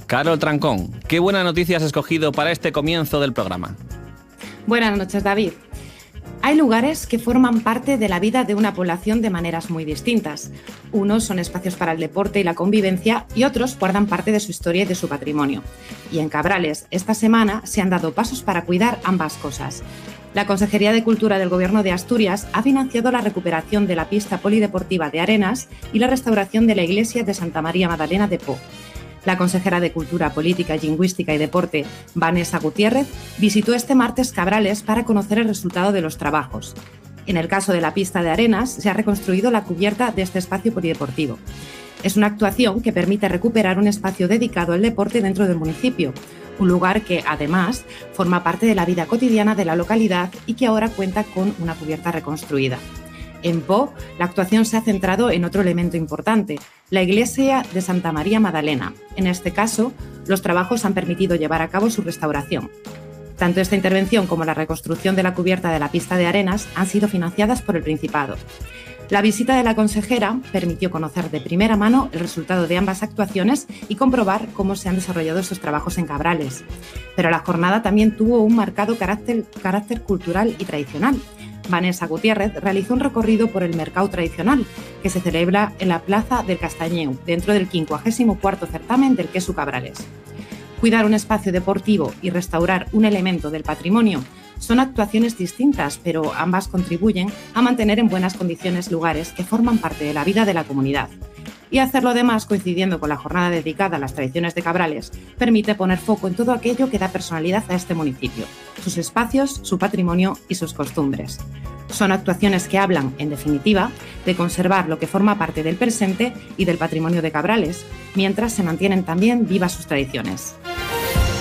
Carol Trancón, qué buena noticia has escogido para este comienzo del programa. Buenas noches, David. Hay lugares que forman parte de la vida de una población de maneras muy distintas. Unos son espacios para el deporte y la convivencia y otros guardan parte de su historia y de su patrimonio. Y en Cabrales, esta semana se han dado pasos para cuidar ambas cosas. La Consejería de Cultura del Gobierno de Asturias ha financiado la recuperación de la pista polideportiva de Arenas y la restauración de la iglesia de Santa María Magdalena de Po. La consejera de Cultura, Política, Lingüística y Deporte, Vanessa Gutiérrez, visitó este martes Cabrales para conocer el resultado de los trabajos. En el caso de la pista de Arenas, se ha reconstruido la cubierta de este espacio polideportivo. Es una actuación que permite recuperar un espacio dedicado al deporte dentro del municipio, un lugar que, además, forma parte de la vida cotidiana de la localidad y que ahora cuenta con una cubierta reconstruida. En Po, la actuación se ha centrado en otro elemento importante, la iglesia de Santa María Magdalena. En este caso, los trabajos han permitido llevar a cabo su restauración. Tanto esta intervención como la reconstrucción de la cubierta de la pista de Arenas han sido financiadas por el Principado. La visita de la consejera permitió conocer de primera mano el resultado de ambas actuaciones y comprobar cómo se han desarrollado esos trabajos en Cabrales. Pero la jornada también tuvo un marcado carácter cultural y tradicional. Vanessa Gutiérrez realizó un recorrido por el mercado tradicional, que se celebra en la Plaza del Castañeu, dentro del 54º certamen del queso Cabrales. Cuidar un espacio deportivo y restaurar un elemento del patrimonio son actuaciones distintas, pero ambas contribuyen a mantener en buenas condiciones lugares que forman parte de la vida de la comunidad. Y hacerlo además coincidiendo con la jornada dedicada a las tradiciones de Cabrales permite poner foco en todo aquello que da personalidad a este municipio, sus espacios, su patrimonio y sus costumbres. Son actuaciones que hablan, en definitiva, de conservar lo que forma parte del presente y del patrimonio de Cabrales, mientras se mantienen también vivas sus tradiciones.